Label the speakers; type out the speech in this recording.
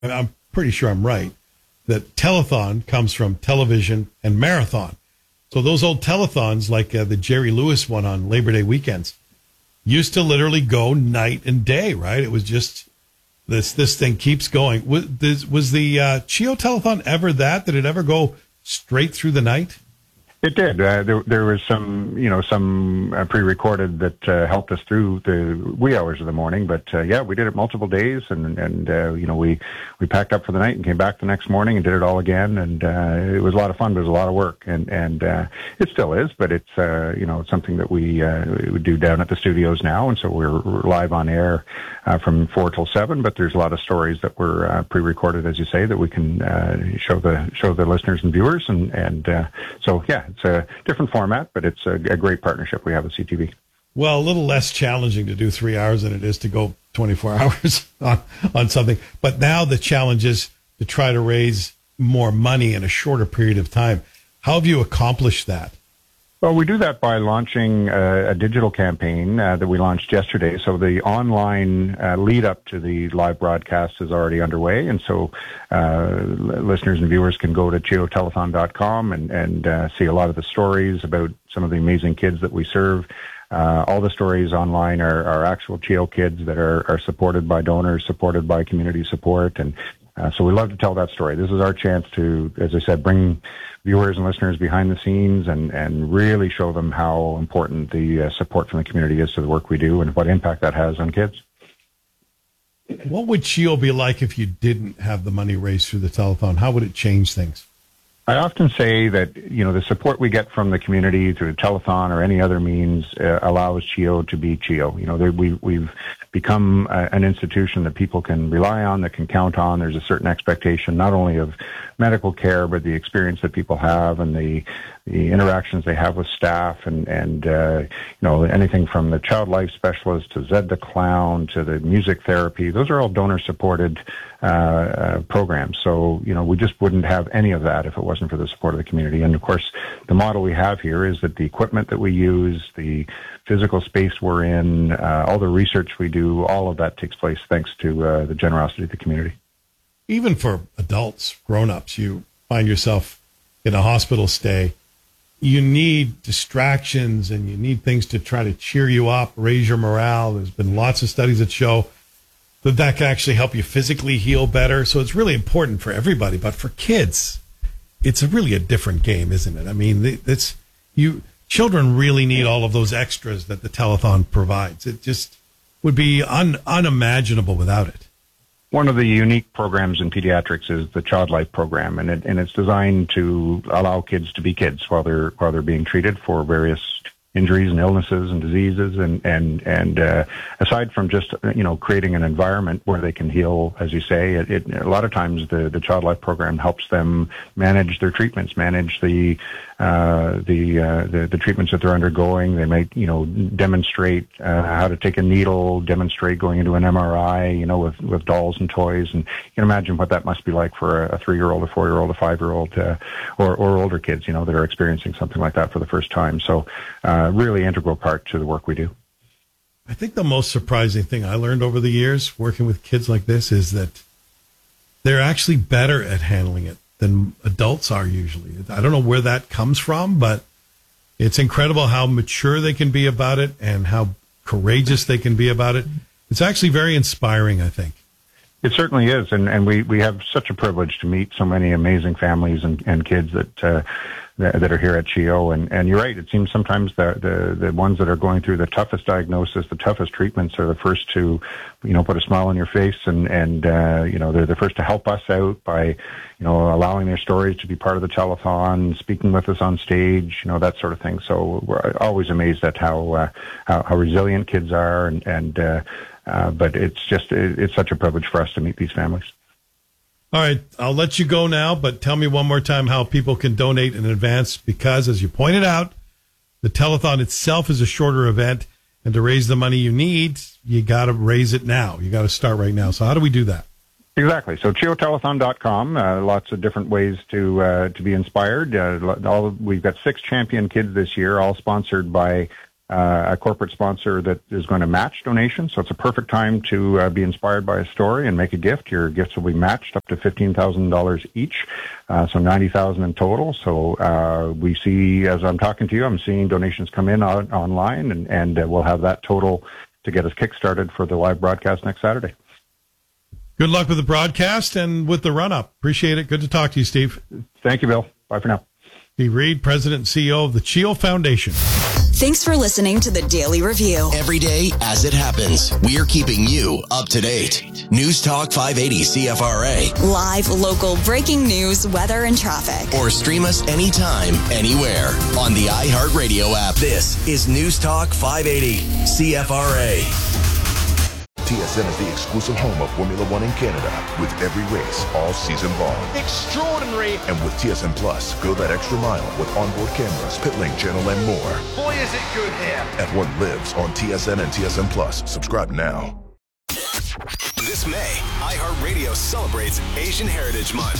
Speaker 1: and I'm pretty sure I'm right, that telethon comes from television and marathon. So those old telethons, like the Jerry Lewis one on Labor Day weekends, used to literally go night and day, right? It was just this thing keeps going. Was the CHEO telethon ever that? Did it ever go straight through the night?
Speaker 2: It did. There was some pre-recorded that helped us through the wee hours of the morning. But we did it multiple days, and we packed up for the night and came back the next morning and did it all again. And it was a lot of fun, but it was a lot of work, and it still is. But it's something that we do down at the studios now, and so we're live on air from 4 till 7. But there's a lot of stories that were pre-recorded, as you say, that we can show the listeners and viewers, so yeah. It's a different format, but it's a great partnership we have with CTV.
Speaker 1: Well, a little less challenging to do 3 hours than it is to go 24 hours on something. But now the challenge is to try to raise more money in a shorter period of time. How have you accomplished that?
Speaker 2: Well, we do that by launching a digital campaign that we launched yesterday. So the online lead up to the live broadcast is already underway. And so listeners and viewers can go to cheotelethon.com and see a lot of the stories about some of the amazing kids that we serve. All the stories online are actual CHEO kids that are supported by donors, supported by community support. And so we love to tell that story. This is our chance to, as I said, bring viewers and listeners behind the scenes and really show them how important the support from the community is to the work we do and what impact that has on kids.
Speaker 1: What would CHEO be like if you didn't have the money raised through the telethon? How would it change things?
Speaker 2: I often say that, the support we get from the community through the telethon or any other means allows CHEO to be CHEO. We've become an institution that people can rely on, that can count on. There's a certain expectation not only of medical care, but the experience that people have and the interactions they have with staff and anything from the child life specialist to Zed the Clown to the music therapy. Those are all donor-supported programs. So, we just wouldn't have any of that if it wasn't for the support of the community. And, of course, the model we have here is that the equipment that we use, the physical space we're in, all the research we do, all of that takes place thanks to the generosity of the community.
Speaker 1: Even for adults, grown-ups, you find yourself in a hospital stay, you need distractions and you need things to try to cheer you up, raise your morale. There's been lots of studies that show that can actually help you physically heal better. So it's really important for everybody. But for kids, it's really a different game, isn't it? I mean, children really need all of those extras that the telethon provides. It just would be unimaginable without it.
Speaker 2: One of the unique programs in pediatrics is the Child Life program, and it's designed to allow kids to be kids while they're being treated for various injuries and illnesses and diseases, and aside from just creating an environment where they can heal, as you say, a lot of times the Child Life program helps them manage their treatments, manage the treatments that they're undergoing. They might demonstrate how to take a needle, demonstrate going into an MRI, with dolls and toys, and you can imagine what that must be like for a 3-year-old, a 4-year-old, a 5-year-old, or older kids, that are experiencing something like that for the first time. So. Really integral part to the work we do.
Speaker 1: I think the most surprising thing I learned over the years working with kids like this is that they're actually better at handling it than adults are usually. I don't know where that comes from, but it's incredible how mature they can be about it and how courageous they can be about it. It's actually very inspiring, I think.
Speaker 2: It certainly is, and we have such a privilege to meet so many amazing families and kids that are here at CHEO, and you're right. It seems sometimes the ones that are going through the toughest diagnosis, the toughest treatments, are the first to, put a smile on your face, and they're the first to help us out by, allowing their stories to be part of the telethon, speaking with us on stage, that sort of thing. So we're always amazed at how resilient kids are, but it's such a privilege for us to meet these families.
Speaker 1: All right, I'll let you go now, but tell me one more time how people can donate in advance, because, as you pointed out, the telethon itself is a shorter event, and to raise the money you need, you got to raise it now. You got to start right now. So how do we do that?
Speaker 2: Exactly. So cheotelethon.com, lots of different ways to be inspired. We've got 6 champion kids this year, all sponsored by a corporate sponsor that is going to match donations. So it's a perfect time to be inspired by a story and make a gift. Your gifts will be matched up to $15,000 each, so $90,000 in total. So we see, as I'm talking to you, I'm seeing donations come in online, and we'll have that total to get us kick-started for the live broadcast next Saturday.
Speaker 1: Good luck with the broadcast and with the run-up. Appreciate it. Good to talk to you, Steve.
Speaker 2: Thank you, Bill. Bye for now.
Speaker 1: Steve Reed, President and CEO of the CHEO Foundation.
Speaker 3: Thanks for listening to the Daily Review.
Speaker 4: Every day as it happens, we're keeping you up to date. News Talk 580 CFRA.
Speaker 3: Live, local, breaking news, weather, and traffic.
Speaker 4: Or stream us anytime, anywhere on the iHeartRadio app. This is News Talk 580 CFRA.
Speaker 5: TSN is the exclusive home of Formula One in Canada, with every race all season long.
Speaker 6: Extraordinary.
Speaker 5: And with TSN Plus, go that extra mile with onboard cameras, pit lane channel, and more.
Speaker 6: Boy, is it good here.
Speaker 5: F1 lives on TSN and TSN Plus. Subscribe now.
Speaker 7: This May, iHeartRadio celebrates Asian Heritage Month.